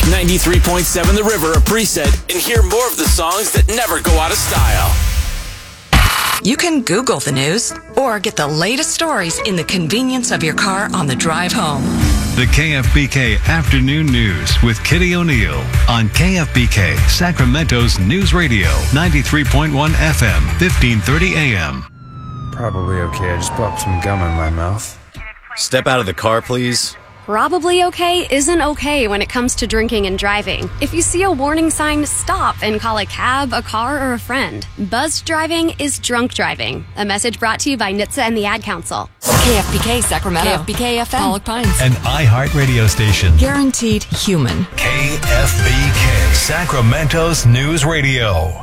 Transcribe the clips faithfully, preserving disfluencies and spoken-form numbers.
ninety-three point seven The River, a preset, and hear more of the songs that never go out of style. You can Google the news or get the latest stories in the convenience of your car on the drive home. The K F B K Afternoon News with Kitty O'Neill on K F B K, Sacramento's News Radio, ninety-three point one F M, fifteen thirty A M. Probably okay. I just popped some gum in my mouth. Step out of the car, please. Probably okay isn't okay when it comes to drinking and driving. If you see a warning sign, stop and call a cab, a car, or a friend. Buzzed driving is drunk driving. A message brought to you by N H T S A and the Ad Council. K F B K Sacramento. K F B K F M. Pollock Pines. An iHeart radio station. Guaranteed human. K F B K, Sacramento's News Radio.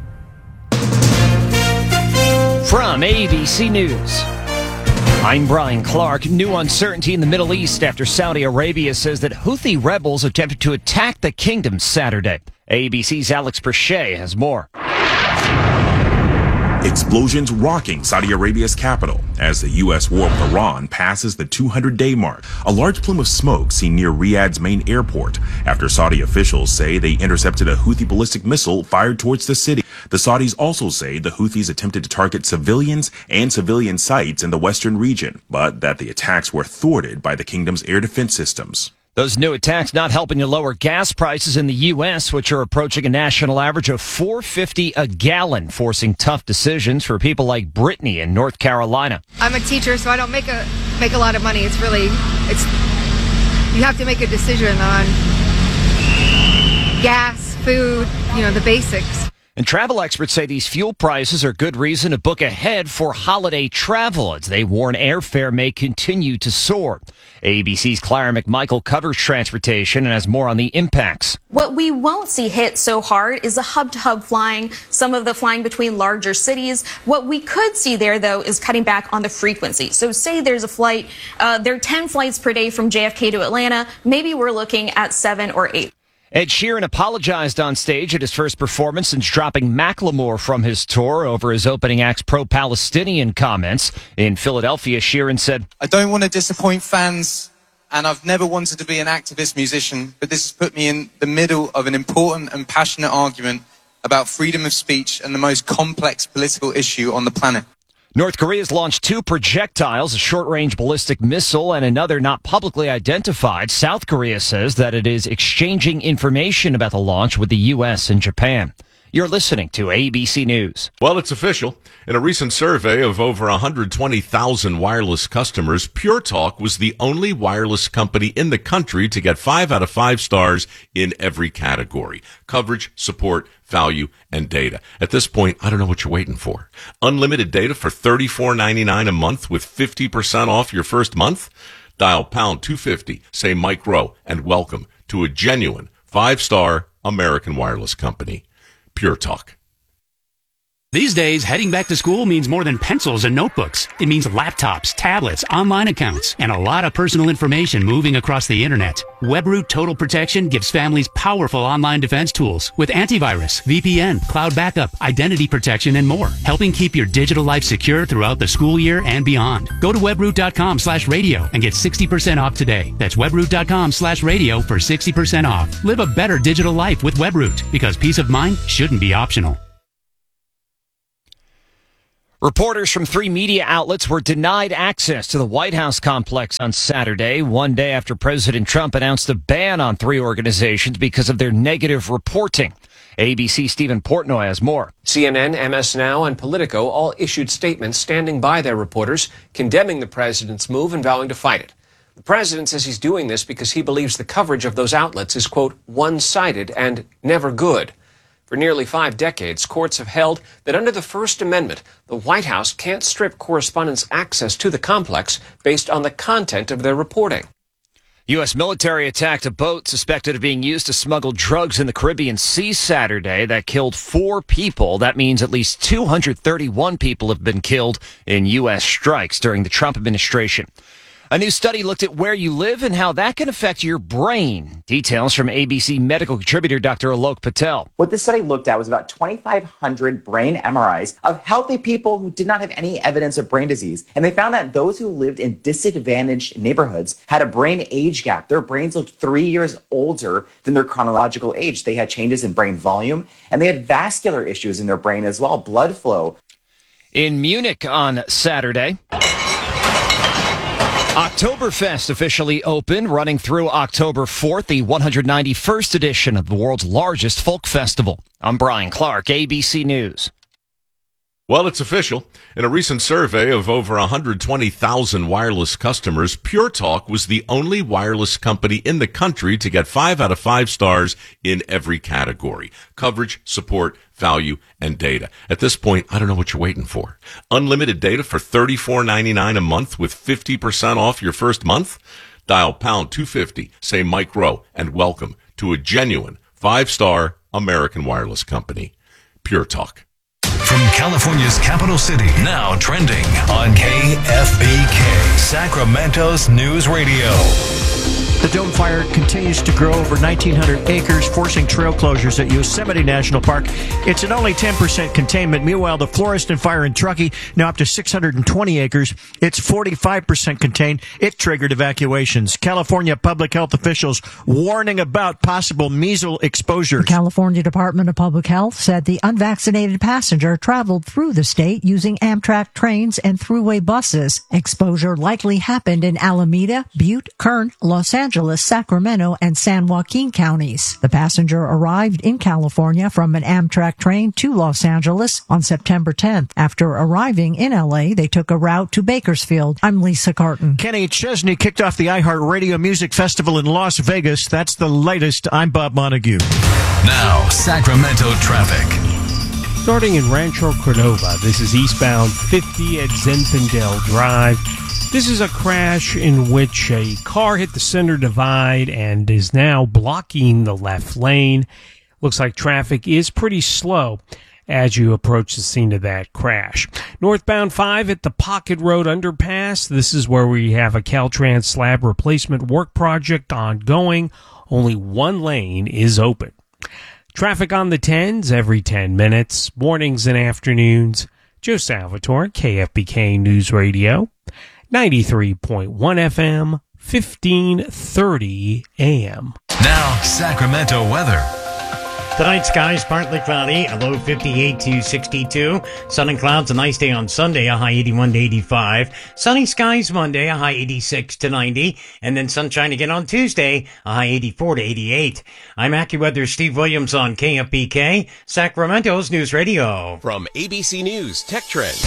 From A B C News, I'm Brian Clark. New uncertainty in the Middle East after Saudi Arabia says that Houthi rebels attempted to attack the kingdom Saturday. A B C's Alex Perche has more. Explosions rocking Saudi Arabia's capital as the U S war with Iran passes the two hundred day mark. A large plume of smoke seen near Riyadh's main airport after Saudi officials say they intercepted a Houthi ballistic missile fired towards the city. The Saudis also say the Houthis attempted to target civilians and civilian sites in the western region, but that the attacks were thwarted by the kingdom's air defense systems. Those new attacks not helping to lower gas prices in the U S, which are approaching a national average of four dollars and fifty cents a gallon, forcing tough decisions for people like Brittany in North Carolina. I'm a teacher, so I don't make a make a lot of money. It's really, it's you have to make a decision on gas, food, you know, the basics. And travel experts say these fuel prices are good reason to book ahead for holiday travel, as they warn airfare may continue to soar. A B C's Clara McMichael covers transportation and has more on the impacts. What we won't see hit so hard is the hub-to-hub flying, some of the flying between larger cities. What we could see there, though, is cutting back on the frequency. So say there's a flight, uh, there are ten flights per day from J F K to Atlanta. Maybe we're looking at seven or eight. Ed Sheeran apologized on stage at his first performance since dropping Macklemore from his tour over his opening act's pro-Palestinian comments. In Philadelphia, Sheeran said, I don't want to disappoint fans, and I've never wanted to be an activist musician, but this has put me in the middle of an important and passionate argument about freedom of speech and the most complex political issue on the planet. North Korea's launched two projectiles, a short-range ballistic missile and another not publicly identified. South Korea says that it is exchanging information about the launch with the U S and Japan. You're listening to A B C News. Well, it's official. In a recent survey of over one hundred twenty thousand wireless customers, Pure Talk was the only wireless company in the country to get five out of five stars in every category: coverage, support, value, and data. At this point, I don't know what you're waiting for. Unlimited data for thirty-four ninety-nine a month with fifty percent off your first month? Dial pound two fifty, say Mike Rowe, and welcome to a genuine five-star American wireless company. Pure Talk. These days, heading back to school means more than pencils and notebooks. It means laptops, tablets, online accounts, and a lot of personal information moving across the internet. WebRoot Total Protection gives families powerful online defense tools with antivirus, V P N, cloud backup, identity protection, and more, helping keep your digital life secure throughout the school year and beyond. Go to webroot.com slash radio and get sixty percent off today. That's webroot.com slash radio for sixty percent off. Live a better digital life with WebRoot, because peace of mind shouldn't be optional. Reporters from three media outlets were denied access to the White House complex on Saturday, one day after President Trump announced a ban on three organizations because of their negative reporting. A B C Stephen Portnoy has more. C N N, M S Now, and Politico all issued statements standing by their reporters, condemning the president's move and vowing to fight it. The president says he's doing this because he believes the coverage of those outlets is, quote, one-sided and never good. For nearly five decades, courts have held that under the First Amendment, the White House can't strip correspondents' access to the complex based on the content of their reporting. U S military attacked a boat suspected of being used to smuggle drugs in the Caribbean Sea Saturday that killed four people. That means at least two hundred thirty-one people have been killed in U S strikes during the Trump administration. A new study looked at where you live and how that can affect your brain. Details from A B C medical contributor Doctor Alok Patel. What this study looked at was about twenty-five hundred brain M R Is of healthy people who did not have any evidence of brain disease. And they found that those who lived in disadvantaged neighborhoods had a brain age gap. Their brains looked three years older than their chronological age. They had changes in brain volume, and they had vascular issues in their brain as well, blood flow. In Munich on Saturday, Oktoberfest officially opened, running through October fourth, the one hundred ninety-first edition of the world's largest folk festival. I'm Brian Clark, A B C News. Well, it's official. In a recent survey of over one hundred twenty thousand wireless customers, Pure Talk was the only wireless company in the country to get five out of five stars in every category: coverage, support, value, and data. At this point, I don't know what you're waiting for. Unlimited data for thirty-four ninety-nine a month with fifty percent off your first month? Dial pound two fifty, say Mike Rowe, and welcome to a genuine five-star American wireless company, Pure Talk. From California's capital city, now trending on K F B K, Sacramento's News Radio. The Dome Fire continues to grow over nineteen hundred acres, forcing trail closures at Yosemite National Park. It's at only ten percent containment. Meanwhile, the Florestan Fire in Truckee, now up to six hundred twenty acres. It's forty-five percent contained. It triggered evacuations. California public health officials warning about possible measles exposure. The California Department of Public Health said the unvaccinated passenger traveled through the state using Amtrak trains and thruway buses. Exposure likely happened in Alameda, Butte, Kern, Los Angeles, Angeles, Sacramento, and San Joaquin counties. The passenger arrived in California from an Amtrak train to Los Angeles on September tenth. After arriving in L A, they took a route to Bakersfield. I'm Lisa Carton. Kenny Chesney kicked off the iHeartRadio Music Festival in Las Vegas. That's the latest. I'm Bob Montague. Now, Sacramento traffic. Starting in Rancho Cordova, this is eastbound fifty at Zinfandel Drive. This is a crash in which a car hit the center divide and is now blocking the left lane. Looks like traffic is pretty slow as you approach the scene of that crash. Northbound five at the Pocket Road underpass. This is where we have a Caltrans slab replacement work project ongoing. Only one lane is open. Traffic on the tens every ten minutes, mornings and afternoons. Joe Salvatore, K F B K News Radio. ninety-three point one F M, fifteen thirty A M. Now, Sacramento weather. Tonight, skies partly cloudy, a low fifty-eight to sixty-two. Sun and clouds, a nice day on Sunday, a high eighty-one to eighty-five. Sunny skies Monday, a high eighty-six to ninety. And then sunshine again on Tuesday, a high eighty-four to eighty-eight. I'm AccuWeather Steve Williams on K F B K, Sacramento's News Radio. From A B C News Tech Trends.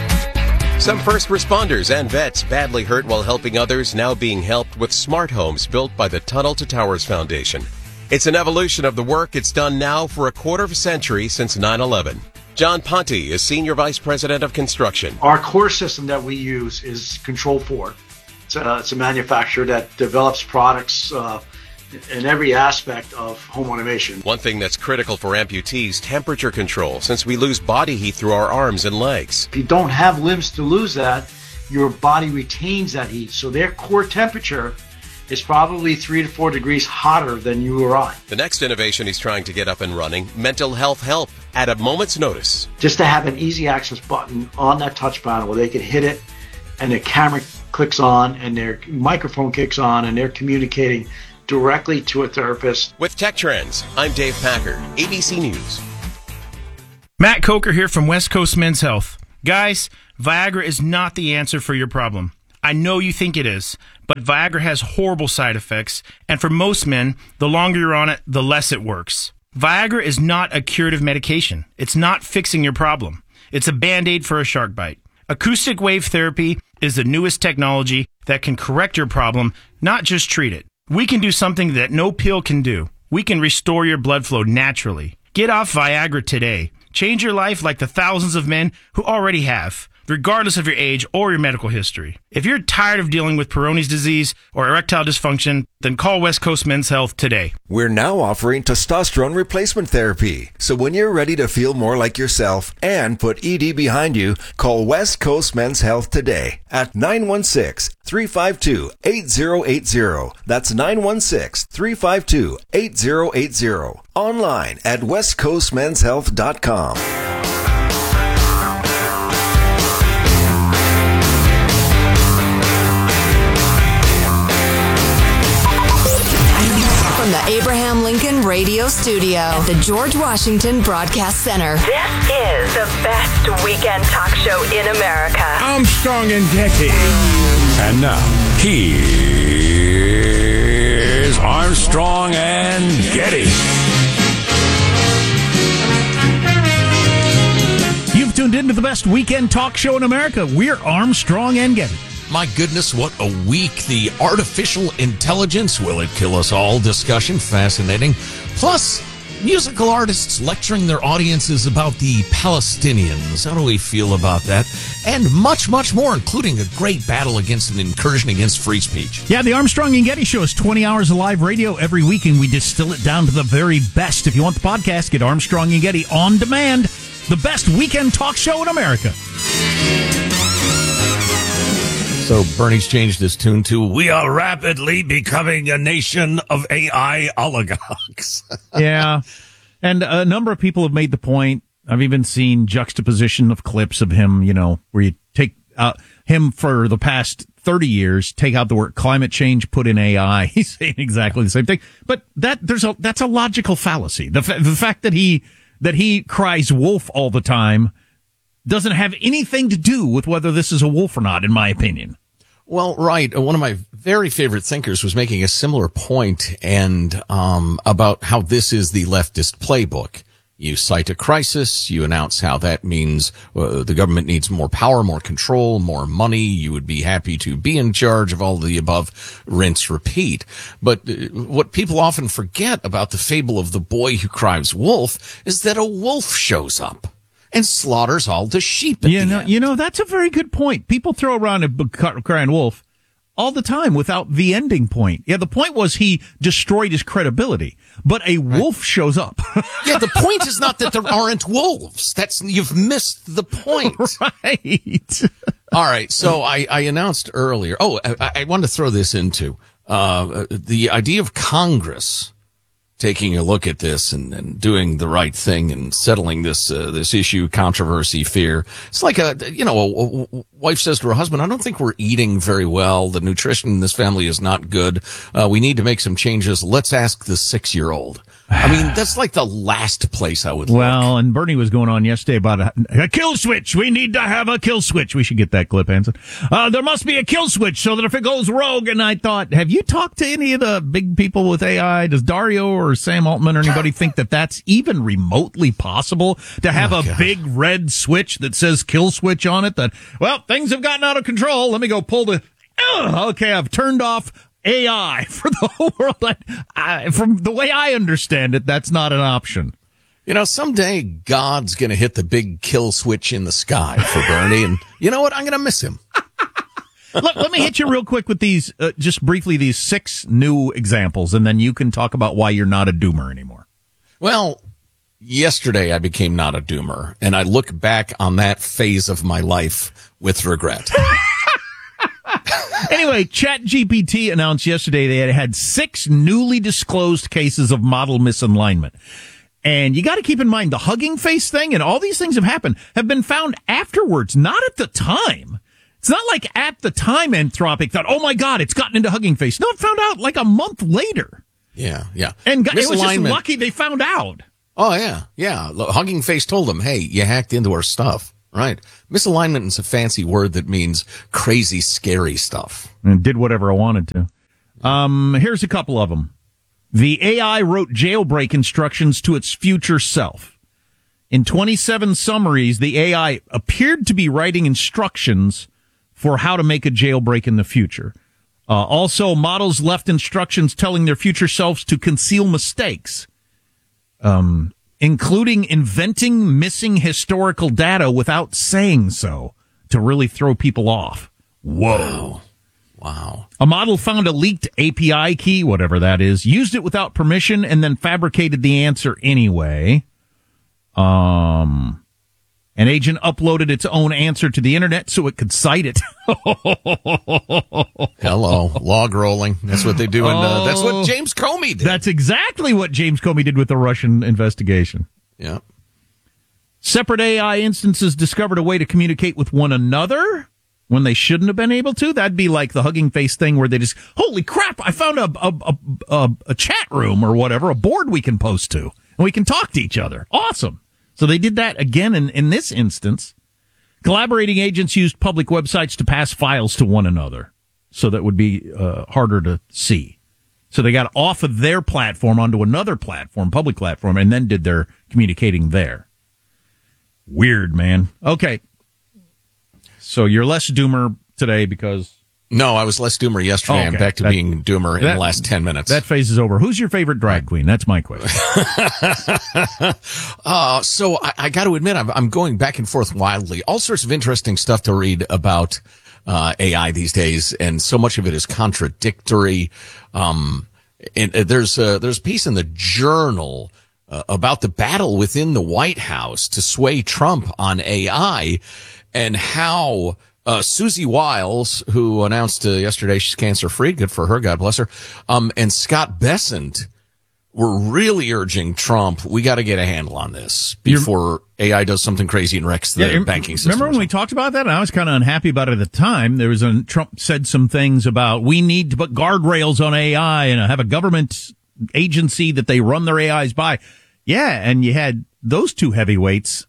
Some first responders and vets badly hurt while helping others now being helped with smart homes built by the Tunnel to Towers Foundation. It's an evolution of the work it's done now for a quarter of a century since nine eleven. John Ponte is Senior Vice President of Construction. Our core system that we use is Control four. It's a, it's a manufacturer that develops products uh, in every aspect of home automation. One thing that's critical for amputees, temperature control, since we lose body heat through our arms and legs. If you don't have limbs to lose that, your body retains that heat. So their core temperature is probably three to four degrees hotter than you or I. The next innovation he's trying to get up and running, mental health help at a moment's notice. Just to have an easy access button on that touch panel where they can hit it and their camera clicks on and their microphone kicks on and they're communicating directly to a therapist. With Tech Trends, I'm Dave Packer, A B C News. Matt Coker here from West Coast Men's Health. Guys, Viagra is not the answer for your problem. I know you think it is, but Viagra has horrible side effects, and for most men, the longer you're on it, the less it works. Viagra is not a curative medication. It's not fixing your problem. It's a Band-Aid for a shark bite. Acoustic wave therapy is the newest technology that can correct your problem, not just treat it. We can do something that no pill can do. We can restore your blood flow naturally. Get off Viagra today. Change your life like the thousands of men who already have. regardless of your age or your medical history. If you're tired of dealing with Peyronie's disease or erectile dysfunction, then call West Coast Men's Health today. We're now offering testosterone replacement therapy. So when you're ready to feel more like yourself and put E D behind you, call West Coast Men's Health today at nine one six, three five two, eight zero eight zero. That's nine one six, three five two, eight zero eight zero. Online at west coast men's health dot com. From the Abraham Lincoln Radio Studio at the George Washington Broadcast Center. This is the best weekend talk show in America. Armstrong and Getty. And now, here's Armstrong and Getty. You've tuned into the best weekend talk show in America. We're Armstrong and Getty. My goodness, what a week. The artificial intelligence, will it kill us all? Discussion, fascinating. Plus, musical artists lecturing their audiences about the Palestinians. How do we feel about that? And much, much more, including a great battle against an incursion against free speech. Yeah, the Armstrong and Getty Show is twenty hours of live radio every week, and we distill it down to the very best. If you want the podcast, get Armstrong and Getty on demand. The best weekend talk show in America. So Bernie's changed his tune to, we are rapidly becoming a nation of A I oligarchs. Yeah. And a number of people have made the point. I've even seen juxtaposition of clips of him, you know, where you take uh, him for the past thirty years, take out the word climate change, put in A I. He's saying exactly the same thing. But that there's a that's a logical fallacy. The, fa- the fact that he that he cries wolf all the time doesn't have anything to do with whether this is a wolf or not, in my opinion. Well, right. One of my very favorite thinkers was making a similar point, and um, about how this is the leftist playbook. You cite a crisis, you announce how that means uh, the government needs more power, more control, more money. You would be happy to be in charge of all of the above, rinse, repeat. But uh, what people often forget about the fable of the boy who cries wolf is that a wolf shows up and slaughters all the sheep at you the know, end. You know, that's a very good point. People throw around a b- crying wolf all the time without the ending point. Yeah, the point was he destroyed his credibility, but a wolf right. shows up. Yeah, the point is not that there aren't wolves. That's you've missed the point. Right. All right, so I, I announced earlier. Oh, I, I wanted to throw this into uh, the idea of Congress taking a look at this and, and doing the right thing and settling this uh, this issue, controversy, fear. It's like a, you know, a, a wife says to her husband, I don't think we're eating very well. The nutrition in this family is not good. Uh, we need to make some changes. Let's ask the six-year-old. I mean, that's like the last place I would look. Well, and Bernie was going on yesterday about a, a kill switch. We need to have a kill switch. We should get that clip, Hanson. Uh, there must be a kill switch so that if it goes rogue, and I thought, have you talked to any of the big people with A I? Does Dario or Sam Altman or anybody think that that's even remotely possible to have oh, a God. big red switch that says kill switch on it? That, well, things have gotten out of control. Let me go pull the, uh, okay, I've turned off A I for the whole world. I, I, from the way I understand it, that's not an option. You know, someday God's going to hit the big kill switch in the sky for Bernie, and you know what? I'm going to miss him. let, let me hit you real quick with these, uh, just briefly, these six new examples, and then you can talk about why you're not a doomer anymore. Well, yesterday I became not a doomer, and I look back on that phase of my life with regret. Anyway, ChatGPT announced yesterday they had had six newly disclosed cases of model misalignment. And you got to keep in mind the Hugging Face thing and all these things have happened, have been found afterwards, not at the time. It's not like at the time Anthropic thought, oh my God, it's gotten into Hugging Face. No, it found out like a month later. Yeah, yeah. And it was just lucky they found out. Oh, yeah, yeah. Hugging Face told them, hey, you hacked into our stuff. Right. Misalignment is a fancy word that means crazy, scary stuff. And did whatever I wanted to. Um, here's a couple of them. The A I wrote jailbreak instructions to its future self. In twenty-seven summaries, the A I appeared to be writing instructions for how to make a jailbreak in the future. Uh, also, models left instructions telling their future selves to conceal mistakes. Um... including inventing missing historical data without saying so to really throw people off. Whoa. Wow. A model found a leaked A P I key, whatever that is, used it without permission, and then fabricated the answer anyway. Um, an agent uploaded its own answer to the internet so it could cite it. Hello. Log rolling. That's what they do. In, uh, that's what James Comey did. That's exactly what James Comey did with the Russian investigation. Yeah. Separate A I instances discovered a way to communicate with one another when they shouldn't have been able to. That'd be like the Hugging Face thing where they just, holy crap, I found a, a, a, a, a chat room or whatever, a board we can post to, and we can talk to each other. Awesome. So they did that again in, in this instance. Collaborating agents used public websites to pass files to one another, so that would be uh, harder to see. So they got off of their platform onto another platform, public platform, and then did their communicating there. Weird, man. Okay. So you're less doomer today because... No, I was less doomer yesterday. Oh, okay. I'm back to that, being doomer in that, the last ten minutes. That phase is over. Who's your favorite drag queen? That's my question. uh, so I, I got to admit, I'm, I'm going back and forth wildly. All sorts of interesting stuff to read about uh, A I these days, and so much of it is contradictory. Um, and uh, there's a, there's a piece in the Journal uh, about the battle within the White House to sway Trump on A I, and how uh, Susie Wiles, who announced uh, yesterday she's cancer-free, good for her, God bless her, um, and Scott Bessent were really urging Trump, we got to get a handle on this before You're, A I does something crazy and wrecks the yeah, banking system. Remember when we talked about that? And I was kind of unhappy about it at the time. There was a, Trump said some things about we need to put guardrails on A I and have a government agency that they run their A Is by. Yeah, and you had those two heavyweights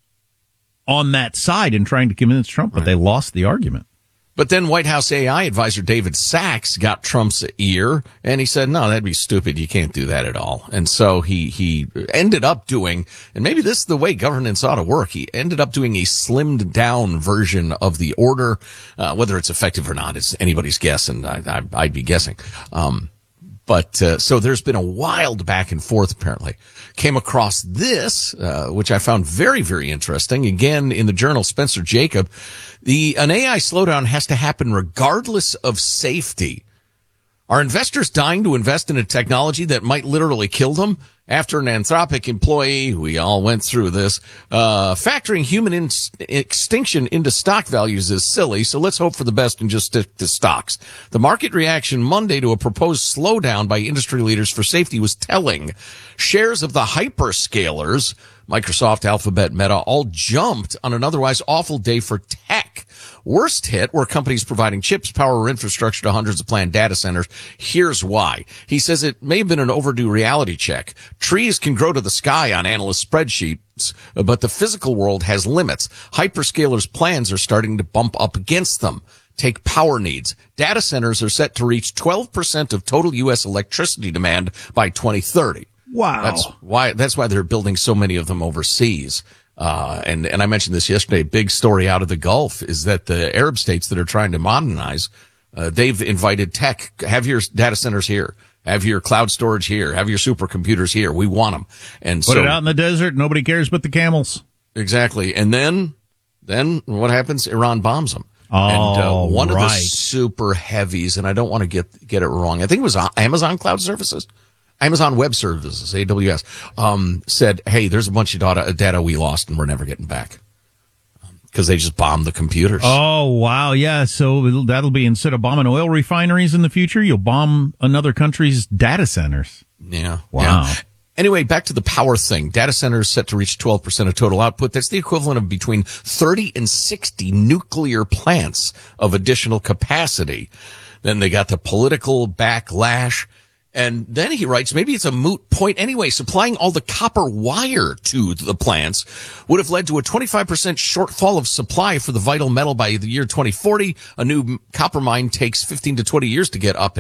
on that side in trying to convince Trump, but right. They lost the argument. But then White House A I advisor David Sachs got Trump's ear, and he said, no, that'd be stupid. You can't do that at all. And so he, he ended up doing, and maybe this is the way governance ought to work, he ended up doing a slimmed down version of the order. Uh, whether it's effective or not, it's anybody's guess, and I, I, I'd be guessing. Um, But, uh, so there's been a wild back and forth, apparently. Came across this, uh, which I found very, very interesting. Again, in the Journal, Spencer Jacob, the, an A I slowdown has to happen regardless of safety. Are investors dying to invest in a technology that might literally kill them? After an Anthropic employee, we all went through this, uh, factoring human in- extinction into stock values is silly, so let's hope for the best and just stick to stocks. The market reaction Monday to a proposed slowdown by industry leaders for safety was telling. Shares of the hyperscalers, Microsoft, Alphabet, Meta, all jumped on an otherwise awful day for tech. Worst hit were companies providing chips, power, or infrastructure to hundreds of planned data centers. Here's why. He says it may have been an overdue reality check. Trees can grow to the sky on analyst spreadsheets, but the physical world has limits. Hyperscalers' plans are starting to bump up against them. Take power needs. Data centers are set to reach twelve percent of total U S electricity demand by twenty thirty. Wow. That's why, that's why they're building so many of them overseas. Uh, and, and I mentioned this yesterday, big story out of the Gulf is that the Arab states that are trying to modernize, uh, they've invited tech, have your data centers here, have your cloud storage here, have your supercomputers here. We want them. And Put so, it out in the desert. Nobody cares but the camels. Exactly. And then, then what happens? Iran bombs them. Oh, and, uh, one right. of the super heavies, and I don't want to get, get it wrong. I think it was Amazon Cloud Services. Amazon Web Services, A W S, um, said, hey, there's a bunch of data, data we lost and we're never getting back. Because they just bombed the computers. Oh, wow. Yeah. So that'll be instead of bombing oil refineries in the future, you'll bomb another country's data centers. Yeah. Wow. Yeah. Anyway, back to the power thing. Data centers set to reach twelve percent of total output. That's the equivalent of between thirty and sixty nuclear plants of additional capacity. Then they got the political backlash. And then he writes, maybe it's a moot point anyway. Supplying all the copper wire to the plants would have led to a twenty-five percent shortfall of supply for the vital metal by the year twenty forty. A new copper mine takes fifteen to twenty years to get up